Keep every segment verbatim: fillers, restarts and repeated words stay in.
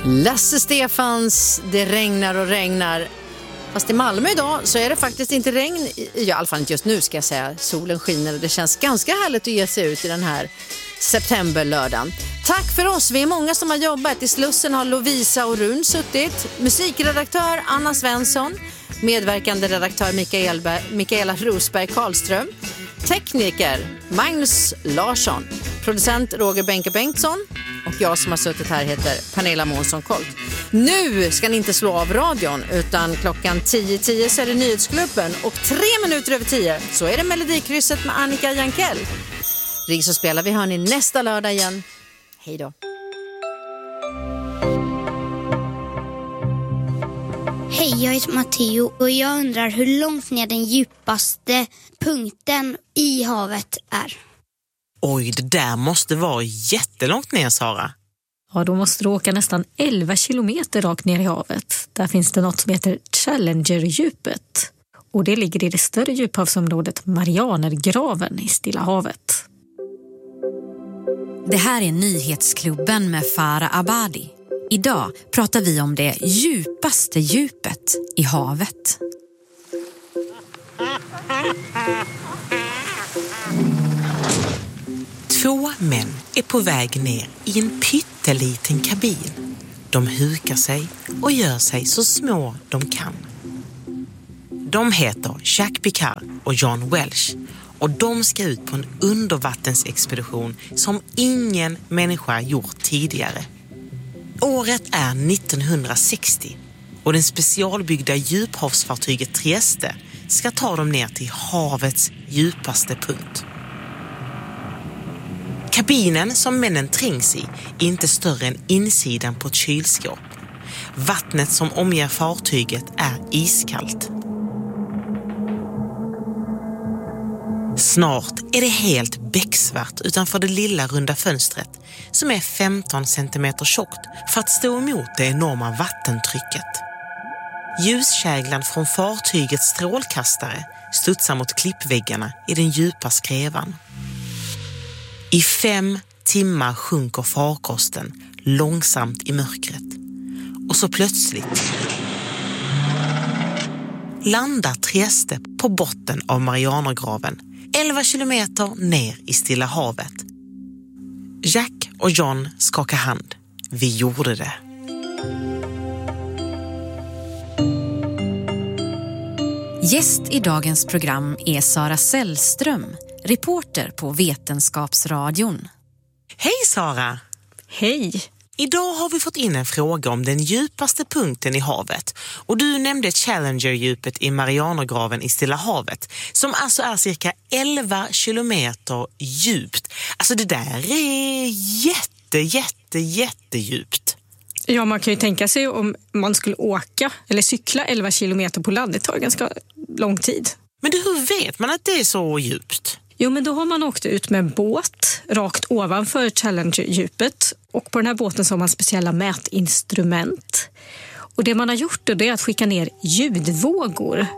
Lasse Stefans, det regnar och regnar. Fast i Malmö idag så är det faktiskt inte regn, i alla fall inte just nu ska jag säga. Solen skiner och det känns ganska härligt att ge sig ut i den här septemberlördagen. Tack för oss, vi är många som har jobbat. I Slussen har Lovisa och Run suttit. Musikredaktör Anna Svensson. Medverkande redaktör Mikael, Mikaela Rosberg Karlström. Tekniker Magnus Larsson. Producent Roger Benke Bengtsson. Och jag som har suttit här heter Pernilla Månsson Kolt. Nu ska ni inte slå av radion, utan klockan tio tio så är det Nyhetsklubben. Och tre minuter över tio så är det Melodikrysset med Annika Jankell. Riks och spelar vi hör ni nästa lördag igen. Hej då. Hej, jag heter Matteo och jag undrar hur långt ner den djupaste punkten i havet är. Oj, det där måste vara jättelångt ner, Sara. Ja, då måste du åka nästan elva kilometer rakt ner i havet. Där finns det något som heter Challenger-djupet. Och det ligger i det större djuphavsområdet Marianergraven i Stilla havet. Det här är Nyhetsklubben med Farah Abadi. Idag pratar vi om det djupaste djupet i havet. Två män är på väg ner i en pytteliten kabin. De hukar sig och gör sig så små de kan. De heter Jack Picard och John Welch och de ska ut på en undervattensexpedition som ingen människa gjort tidigare. Året är nittonhundrasextio och den specialbyggda djuphavsfartyget Trieste ska ta dem ner till havets djupaste punkt. Kabinen som männen trängs i är inte större än insidan på ett kylskåp. Vattnet som omger fartyget är iskallt. Snart är det helt becksvart utanför det lilla runda fönstret som är femton centimeter tjockt för att stå emot det enorma vattentrycket. Ljuskäglan från fartygets strålkastare studsar mot klippväggarna i den djupa skrevan. I fem timmar sjunker farkosten långsamt i mörkret. Och så plötsligt landar Trieste på botten av Marianergraven, elva kilometer ner i Stilla havet. Jack och John skakar hand. Vi gjorde det. Gäst i dagens program är Sara Sällström, reporter på Vetenskapsradion. Hej Sara! Hej! Idag har vi fått in en fråga om den djupaste punkten i havet. Och du nämnde Challenger-djupet i Marianergraven i Stilla havet, som alltså är cirka elva kilometer djupt. Alltså det där är jätte, jätte, jättedjupt. Ja, man kan ju tänka sig om man skulle åka eller cykla elva kilometer på land. Det tar ganska lång tid. Men du, hur vet man att det är så djupt? Jo, men då har man åkt ut med en båt rakt ovanför Challenger-djupet. Och på den här båten så har man speciella mätinstrument. Och det man har gjort då, det är att skicka ner ljudvågor.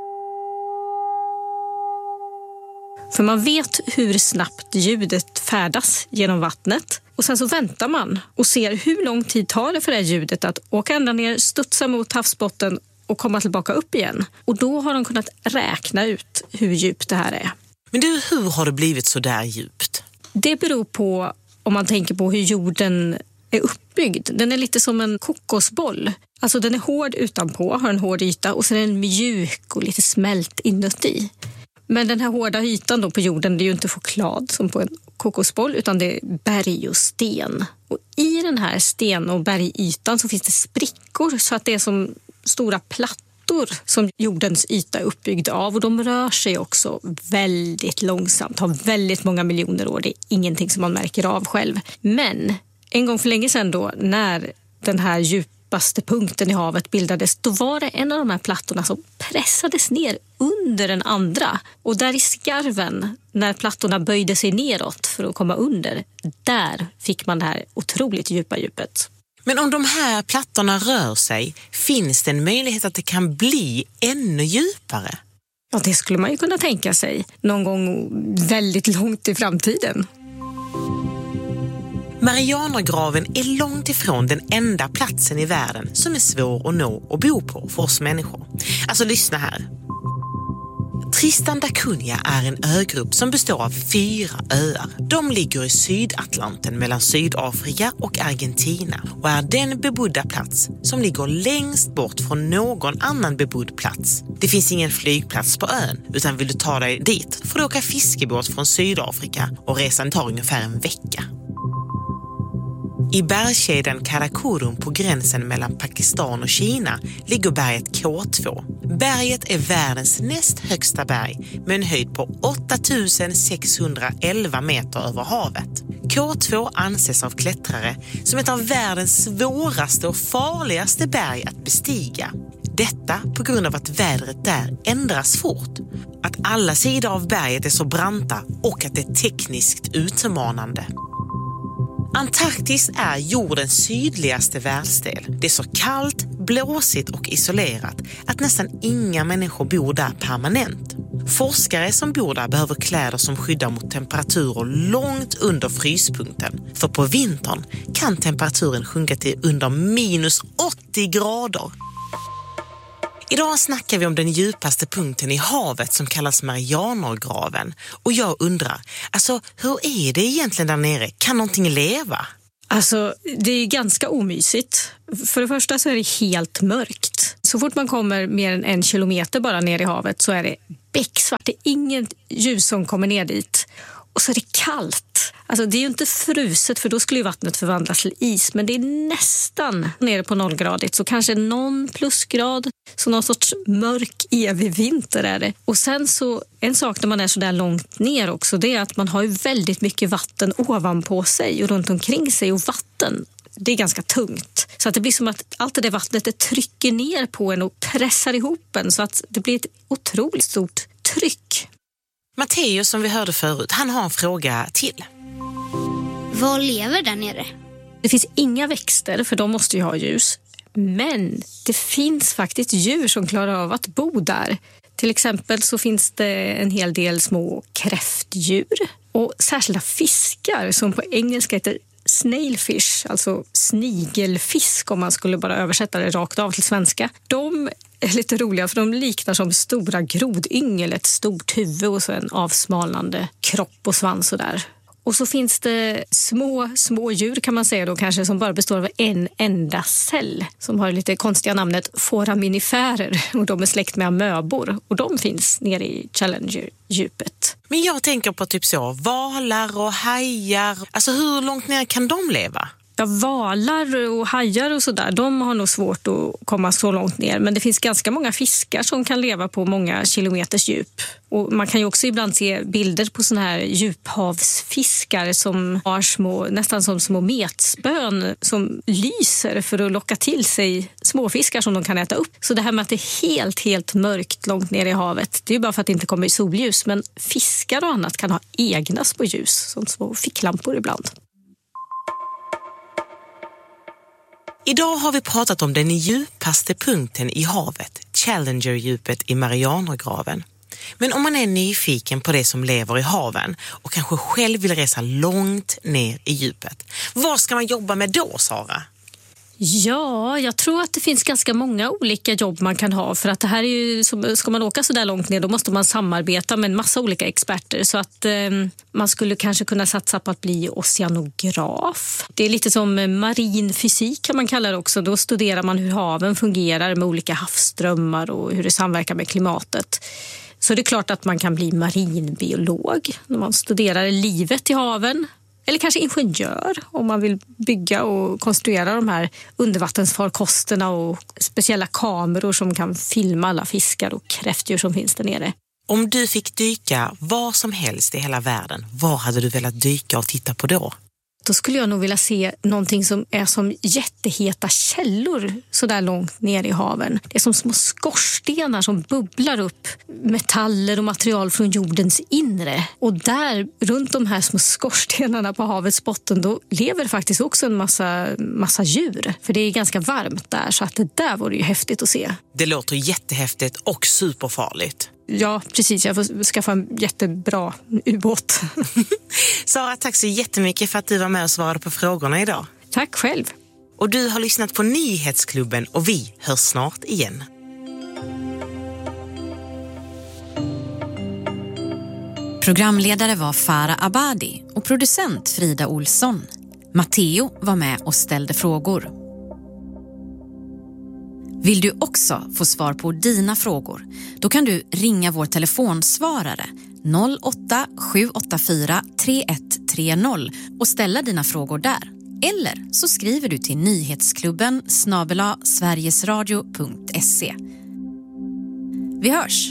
För man vet hur snabbt ljudet färdas genom vattnet. Och sen så väntar man och ser hur lång tid tar det för det här ljudet att åka ända ner, studsa mot havsbotten och komma tillbaka upp igen. Och då har de kunnat räkna ut hur djupt det här är. Men du, hur har det blivit så där djupt? Det beror på, om man tänker på hur jorden är uppbyggd. Den är lite som en kokosboll. Alltså den är hård utanpå, har en hård yta och sen är den mjuk och lite smält inuti. Men den här hårda ytan då på jorden, det är ju inte choklad som på en kokosboll, utan det är berg och sten. Och i den här sten- och bergytan så finns det sprickor så att det är som stora plattor som jordens yta är uppbyggd av. Och de rör sig också väldigt långsamt, har väldigt många miljoner år. Det är ingenting som man märker av själv. Men en gång för länge sedan då, när den här djupaste punkten i havet bildades, då var det en av de här plattorna som pressades ner under den andra. Och där i skarven, när plattorna böjde sig neråt för att komma under, där fick man det här otroligt djupa djupet. Men om de här plattorna rör sig, finns det en möjlighet att det kan bli ännu djupare? Ja, det skulle man ju kunna tänka sig någon gång väldigt långt i framtiden. Marianergraven är långt ifrån den enda platsen i världen som är svår att nå och bo på för oss människor. Alltså lyssna här. Tristan da Cunha är en ögrupp som består av fyra öar. De ligger i Sydatlanten mellan Sydafrika och Argentina och är den bebodda plats som ligger längst bort från någon annan bebodd plats. Det finns ingen flygplats på ön, utan vill du ta dig dit får du åka fiskebåt från Sydafrika och resan tar ungefär en vecka. I bergskedjan Karakorum på gränsen mellan Pakistan och Kina ligger berget K två. Berget är världens näst högsta berg med en höjd på åtta tusen sexhundraelva meter över havet. K två anses av klättrare som ett av världens svåraste och farligaste berg att bestiga. Detta på grund av att vädret där ändras fort, att alla sidor av berget är så branta och att det är tekniskt utmanande. Antarktis är jordens sydligaste världsdel. Det är så kallt, blåsigt och isolerat att nästan inga människor bor där permanent. Forskare som bor där behöver kläder som skyddar mot temperaturer långt under fryspunkten. För på vintern kan temperaturen sjunka till under minus åttio grader. Idag snackar vi om den djupaste punkten i havet som kallas Marianergraven. Och jag undrar, alltså hur är det egentligen där nere? Kan någonting leva? Alltså, det är ganska omysigt. För det första så är det helt mörkt. Så fort man kommer mer än en kilometer bara ner i havet så är det becksvart. Det är inget ljus som kommer ner dit. Och så är det kallt. Alltså det är ju inte fruset för då skulle ju vattnet förvandlas till is. Men det är nästan nere på nollgradigt. Så kanske någon plusgrad. Så någon sorts mörk evig vinter är det. Och sen så, en sak när man är så där långt ner också. Det är att man har ju väldigt mycket vatten ovanpå sig och runt omkring sig. Och vatten, det är ganska tungt. Så att det blir som att allt det där vattnet det trycker ner på en och pressar ihop en. Så att det blir ett otroligt stort tryck. Matteo som vi hörde förut, han har en fråga till. Vad lever där nere? Det finns inga växter för de måste ju ha ljus. Men det finns faktiskt djur som klarar av att bo där. Till exempel så finns det en hel del små kräftdjur och särskilda fiskar som på engelska heter snailfish, alltså snigelfisk om man skulle bara översätta det rakt av till svenska. De är lite roliga för de liknar som stora grodyngel, ett stort huvud och så en avsmalnande kropp och svans och där. Och så finns det små, små djur kan man säga då kanske som bara består av en enda cell som har det lite konstiga namnet foraminifärer och de är släkt med amöbor och de finns nere i Challenger-djupet. Men jag tänker på typ så, valar och hajar, alltså hur långt ner kan de leva? Ja, valar och hajar och sådär, de har nog svårt att komma så långt ner. Men det finns ganska många fiskar som kan leva på många kilometers djup. Och man kan ju också ibland se bilder på såna här djuphavsfiskar som har små, nästan som små metspön som lyser för att locka till sig småfiskar som de kan äta upp. Så det här med att det är helt, helt mörkt långt ner i havet, det är ju bara för att det inte kommer i solljus. Men fiskar och annat kan ha egna små ljus, som små ficklampor ibland. Idag har vi pratat om den djupaste punkten i havet, Challenger-djupet i Marianergraven. Men om man är nyfiken på det som lever i haven och kanske själv vill resa långt ner i djupet, vad ska man jobba med då, Sara? Ja, jag tror att det finns ganska många olika jobb man kan ha för att det här är ju, ska man åka så där långt ner då måste man samarbeta med en massa olika experter så att eh, man skulle kanske kunna satsa på att bli oceanograf. Det är lite som marin fysik kan man kalla det också. Då studerar man hur haven fungerar med olika havsströmmar och hur det samverkar med klimatet. Så det är klart att man kan bli marinbiolog när man studerar livet i haven. Eller kanske ingenjör om man vill bygga och konstruera de här undervattensfarkosterna och speciella kameror som kan filma alla fiskar och kräftdjur som finns där nere. Om du fick dyka var som helst i hela världen, vad hade du velat dyka och titta på då? Då skulle jag nog vilja se någonting som är som jätteheta källor så där långt ner i haven. Det är som små skorstenar som bubblar upp metaller och material från jordens inre. Och där, runt de här små skorstenarna på havets botten, då lever faktiskt också en massa, massa djur. För det är ganska varmt där, så att det där vore ju häftigt att se. Det låter jättehäftigt och superfarligt. Ja, precis. Jag får skaffa en jättebra ubåt. Sara, tack så jättemycket för att du var med och svarade på frågorna idag. Tack själv. Och du har lyssnat på Nyhetsklubben och vi hörs snart igen. Programledare var Farah Abadi och producent Frida Olsson. Matteo var med och ställde frågor. Vill du också få svar på dina frågor? Då kan du ringa vår telefonsvarare noll åtta sju åtta fyra tre ett tre noll och ställa dina frågor där. Eller så skriver du till nyhetsklubben snabel-a sverigesradio punkt se. Vi hörs!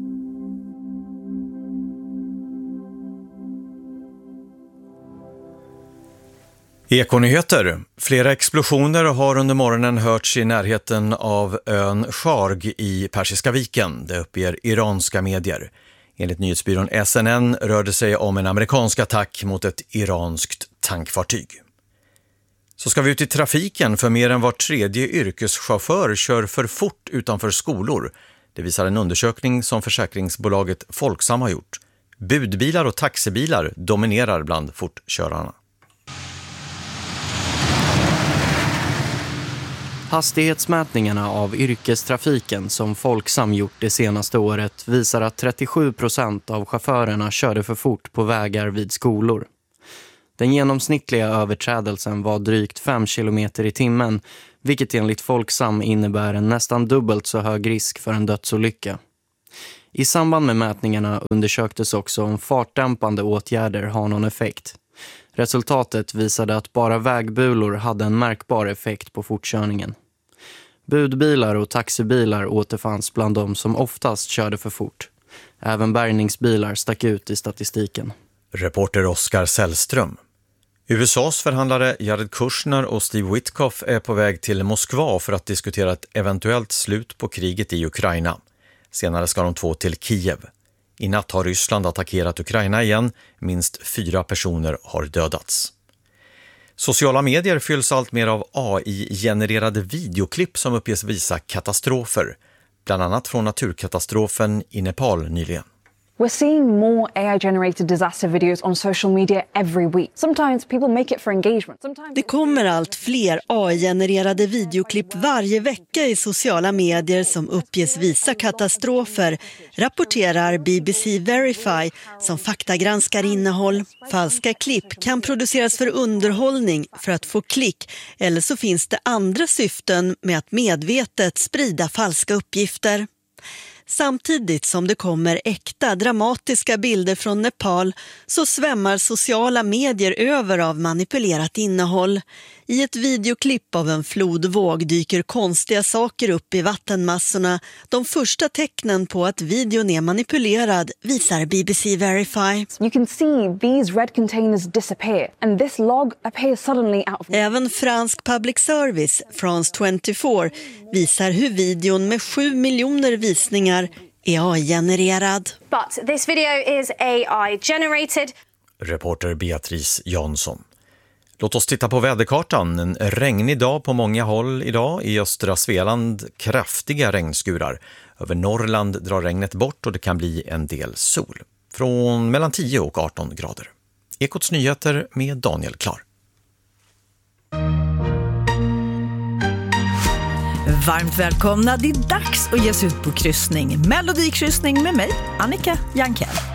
Ekonyheter. Flera explosioner har under morgonen hörts i närheten av ön Sharg i Persiska viken, det uppger iranska medier. Enligt nyhetsbyrån S N N rörde sig om en amerikansk attack mot ett iranskt tankfartyg. Så ska vi ut i trafiken, för mer än var tredje yrkeschaufför kör för fort utanför skolor. Det visar en undersökning som försäkringsbolaget Folksam har gjort. Budbilar och taxibilar dominerar bland fortkörarna. Hastighetsmätningarna av yrkestrafiken som Folksam gjort det senaste året visar att trettiosju procent av chaufförerna körde för fort på vägar vid skolor. Den genomsnittliga överträdelsen var drygt fem kilometer i timmen, vilket enligt Folksam innebär en nästan dubbelt så hög risk för en dödsolycka. I samband med mätningarna undersöktes också om fartdämpande åtgärder har någon effekt. Resultatet visade att bara vägbulor hade en märkbar effekt på fortkörningen. Budbilar och taxibilar återfanns bland de som oftast körde för fort. Även bärgningsbilar stack ut i statistiken. Reporter Oskar Sällström. U S A:s förhandlare Jared Kushner och Steve Witkoff är på väg till Moskva för att diskutera ett eventuellt slut på kriget i Ukraina. Senare ska de två till Kiev. I natt har Ryssland attackerat Ukraina igen. Minst fyra personer har dödats. Sociala medier fylls allt mer av A I-genererade videoklipp som uppges visa katastrofer. Bland annat från naturkatastrofen i Nepal nyligen. We're seeing more A I-generated disaster videos on social media every week. Sometimes people make it for engagement. Sometimes... Det kommer allt fler A I-genererade videoklipp varje vecka i sociala medier som uppges visa katastrofer, rapporterar B B C Verify som faktagranskar innehåll. Falska klipp kan produceras för underhållning, för att få klick, eller så finns det andra syften med att medvetet sprida falska uppgifter. Samtidigt som det kommer äkta, dramatiska bilder från Nepal så svämmar sociala medier över av manipulerat innehåll. I ett videoklipp av en flodvåg dyker konstiga saker upp i vattenmassorna. De första tecknen på att videon är manipulerad visar B B C Verify. You can see these red containers disappear and this log appears suddenly out of... Även fransk public service, France tjugofyra, visar hur videon med sju miljoner visningar är A I-genererad. But this video is A I-generated. Reporter Beatrice Jansson. Låt oss titta på väderkartan. En regnig dag på många håll idag. I östra Svealand kraftiga regnskurar. Över Norrland drar regnet bort och det kan bli en del sol. Från mellan tio och arton grader. Ekots nyheter med Daniel Klar. Varmt välkomna, det är dags att ge sig ut på kryssning. Melodikryssning med mig, Annika Jankell.